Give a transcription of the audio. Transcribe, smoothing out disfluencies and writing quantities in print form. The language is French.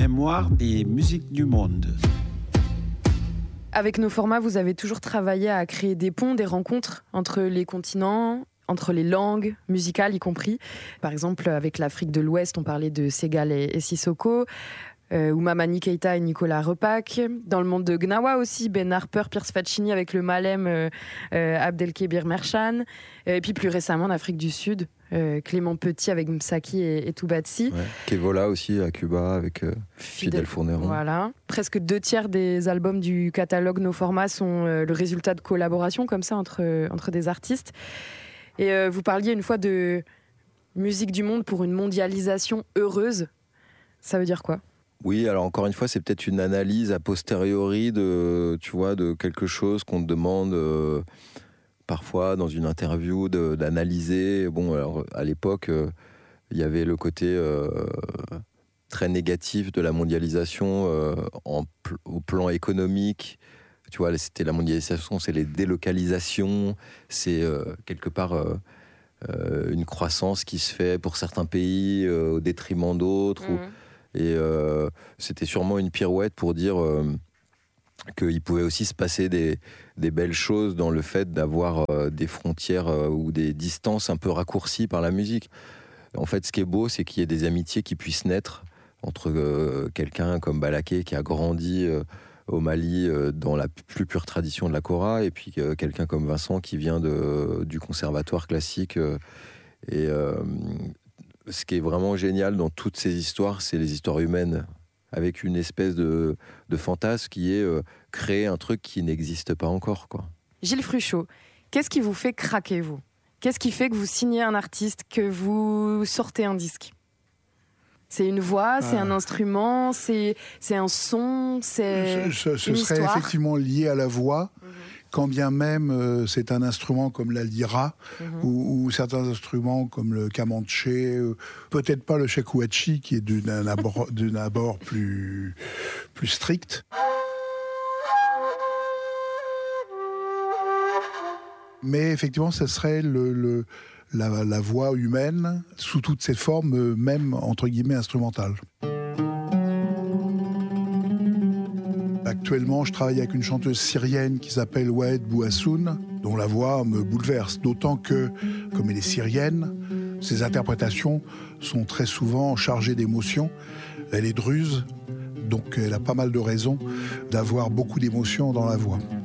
mémoire des musiques du monde. Avec nos formats, vous avez toujours travaillé à créer des ponts, des rencontres entre les continents, entre les langues musicales y compris. Par exemple, avec l'Afrique de l'Ouest, on parlait de Ségal et Sissoko, ou Mamani Keïta et Nicolas Repac. Dans le monde de Gnawa aussi, Ben Harper, Pierce Faccini avec le Malem, Abdelkébir Merchan. Et puis plus récemment en Afrique du Sud, Clément Petit avec Msaki et Toubatsi. Ouais. Kevola aussi à Cuba avec Fidel Fourneron. Voilà. Presque 2/3 des albums du catalogue Nos Formats sont le résultat de collaborations comme ça entre des artistes. Et vous parliez une fois de musique du monde pour une mondialisation heureuse. Ça veut dire quoi ? Oui, alors encore une fois, c'est peut-être une analyse a posteriori de quelque chose qu'on te demande parfois dans une interview d'analyser. Bon, alors à l'époque, il y avait le côté très négatif de la mondialisation au plan économique. Tu vois, c'était la mondialisation, c'est les délocalisations, c'est quelque part une croissance qui se fait pour certains pays au détriment d'autres. Et c'était sûrement une pirouette pour dire qu'il pouvait aussi se passer des belles choses dans le fait d'avoir des frontières ou des distances un peu raccourcies par la musique. En fait, ce qui est beau, c'est qu'il y ait des amitiés qui puissent naître entre quelqu'un comme Balaké qui a grandi au Mali dans la plus pure tradition de la kora, et puis quelqu'un comme Vincent qui vient du conservatoire classique. Ce qui est vraiment génial dans toutes ces histoires, c'est les histoires humaines, avec une espèce de fantasme qui est créer un truc qui n'existe pas encore, quoi. Gilles Fruchot, qu'est-ce qui vous fait craquer, vous ? Qu'est-ce qui fait que vous signez un artiste, que vous sortez un disque ? C'est une voix, c'est un instrument, c'est un son, c'est ce une serait histoire. Effectivement lié à la voix. Quand bien même c'est un instrument comme la lyra ou certains instruments comme le kamanché, peut-être pas le shakuhachi qui est d'un abord plus strict. Mais effectivement, ce serait la voix humaine sous toutes ses formes, même entre guillemets instrumentales. Actuellement, je travaille avec une chanteuse syrienne qui s'appelle Wahed Bouhassoun, dont la voix me bouleverse. D'autant que, comme elle est syrienne, ses interprétations sont très souvent chargées d'émotions. Elle est druze, donc elle a pas mal de raisons d'avoir beaucoup d'émotions dans la voix.